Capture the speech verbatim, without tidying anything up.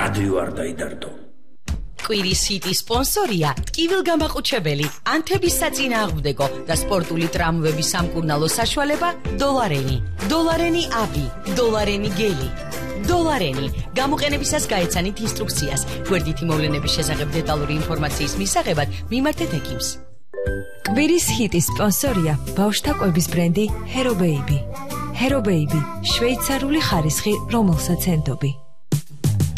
მადლი ვარ დაიდარდო. კვირის ჰიტის სპონსორია ტკივილგამაყუჩებელი, ანთების საწინააღმდეგო და სპორტული ტრამვების სამკურნალო საშუალება დოლარენი. დოლარენი აბი, დოლარენი გელი. დოლარენი. გამოყენებისას გაეცანით ინსტრუქციას. გვერდითი მოვლენების შესახებ დეტალური ინფორმაციის მისაღებად მიმართეთ ექიმს. კვირის ჰიტის სპონსორია ბავშვთა კვების ბრენდი Hero Baby. Hero Baby, შვეიცარიული ხარისხი, რომელსაც ენდობი.